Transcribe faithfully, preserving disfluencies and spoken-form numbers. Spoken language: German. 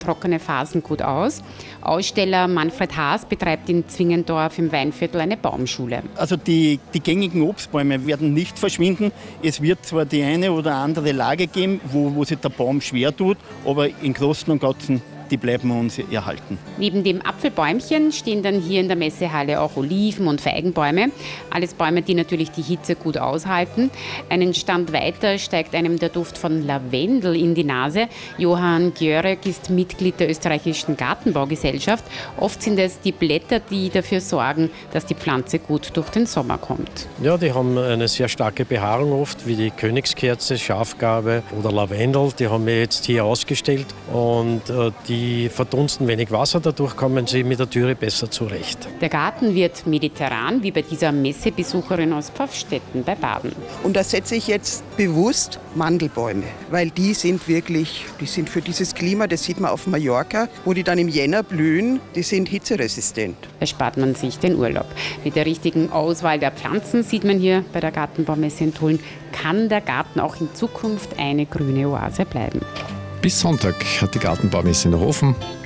trockene Phasen gut aus. Aussteller Manfred Haas betreibt in Zwingendorf im Weinviertel eine Baumschule. Also die, die gängigen Obstbäume werden nicht verschwinden. Es wird zwar die eine oder andere Lage geben, wo, wo sich der Baum schwer tut, aber im Großen und Ganzen die bleiben uns erhalten. Neben dem Apfelbäumchen stehen dann hier in der Messehalle auch Oliven- und Feigenbäume. Alles Bäume, die natürlich die Hitze gut aushalten. Einen Stand weiter steigt einem der Duft von Lavendel in die Nase. Johann Gjörek ist Mitglied der österreichischen Gartenbaugesellschaft. Oft sind es die Blätter, die dafür sorgen, dass die Pflanze gut durch den Sommer kommt. Ja, die haben eine sehr starke Behaarung oft, wie die Königskerze, Schafgarbe oder Lavendel. Die haben wir jetzt hier ausgestellt und äh, die Die verdunsten wenig Wasser, dadurch kommen sie mit der Dürre besser zurecht. Der Garten wird mediterran, wie bei dieser Messebesucherin aus Pfaffstätten bei Baden. Und da setze ich jetzt bewusst Mandelbäume, weil die sind wirklich, die sind für dieses Klima, das sieht man auf Mallorca, wo die dann im Jänner blühen, die sind hitzeresistent. Da spart man sich den Urlaub. Mit der richtigen Auswahl der Pflanzen, sieht man hier bei der Gartenbaumesse in Tulln, kann der Garten auch in Zukunft eine grüne Oase bleiben. Bis Sonntag hat die Gartenbaumesse noch offen.